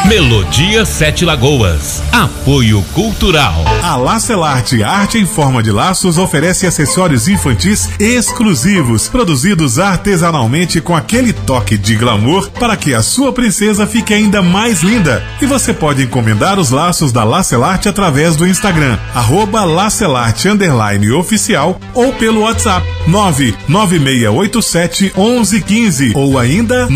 Melodia Sete Lagoas. Apoio Cultural. A Lacelarte Arte em Forma de Laços oferece acessórios infantis exclusivos, produzidos artesanalmente com aquele toque de glamour para que a sua princesa fique ainda mais linda. E você pode encomendar os laços da Lacelarte através do Instagram, @Lacelarte_oficial ou pelo WhatsApp 996871115 ou ainda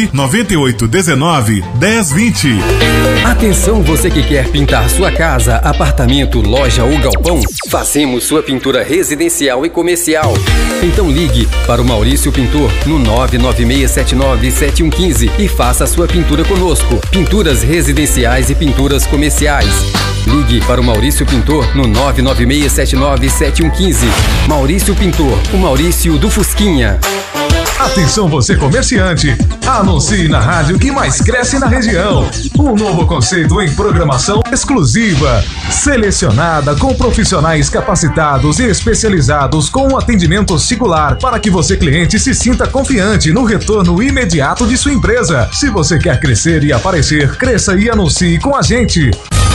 998191020. Atenção, você que quer pintar sua casa, apartamento, loja ou galpão, fazemos sua pintura residencial e comercial. Então ligue para o Maurício Pintor no 996797115 e faça a sua pintura conosco. Pinturas residenciais e pinturas comerciais. Ligue para o Maurício Pintor no 996797115. Maurício Pintor, o Maurício do Fusquinha. Atenção você comerciante, anuncie na rádio que mais cresce na região. Um novo conceito em programação exclusiva, selecionada com profissionais capacitados e especializados com um atendimento singular para que você cliente se sinta confiante no retorno imediato de sua empresa. Se você quer crescer e aparecer, cresça e anuncie com a gente.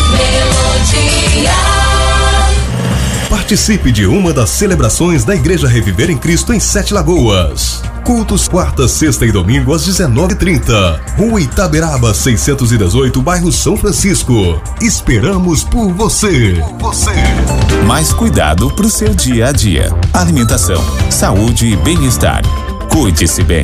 Participe de uma das celebrações da Igreja Reviver em Cristo em Sete Lagoas. Cultos quarta, sexta e domingo às 19h30. Rua Itaberaba 618, bairro São Francisco. Esperamos por você. Mais cuidado pro seu dia a dia. Alimentação, saúde e bem-estar. Cuide-se bem.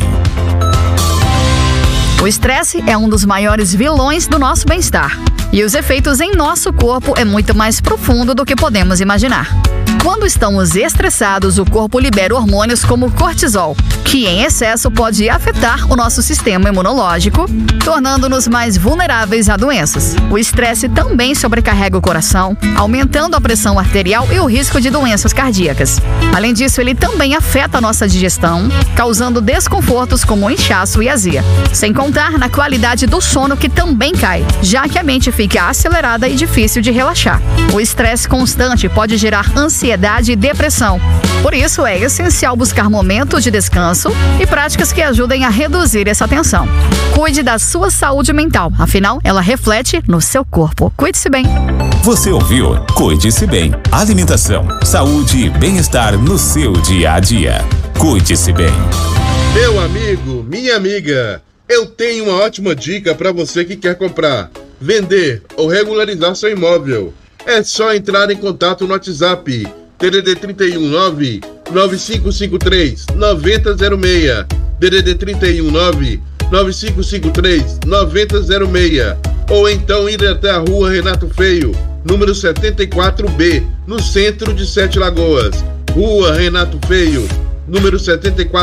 O estresse é um dos maiores vilões do nosso bem-estar. E os efeitos em nosso corpo é muito mais profundo do que podemos imaginar. Quando estamos estressados, o corpo libera hormônios como cortisol, que em excesso pode afetar o nosso sistema imunológico, tornando-nos mais vulneráveis a doenças. O estresse também sobrecarrega o coração, aumentando a pressão arterial e o risco de doenças cardíacas. Além disso, ele também afeta a nossa digestão, causando desconfortos como inchaço e azia. Sem contar na qualidade do sono, que também cai, já que a mente fica acelerada e difícil de relaxar. O estresse constante pode gerar ansiedade e depressão. Por isso, é essencial buscar momentos de descanso e práticas que ajudem a reduzir essa tensão. Cuide da sua saúde mental, afinal, ela reflete no seu corpo. Cuide-se bem. Você ouviu? Cuide-se bem. Alimentação, saúde e bem-estar no seu dia a dia. Cuide-se bem. Meu amigo, minha amiga, eu tenho uma ótima dica para você que quer comprar, vender ou regularizar seu imóvel. É só entrar em contato no WhatsApp DDD 319 9553 9006, DDD 319 9553 9006, ou então ir até a Rua Renato Feio, número 74B, no centro de Sete Lagoas. Rua Renato Feio, número 74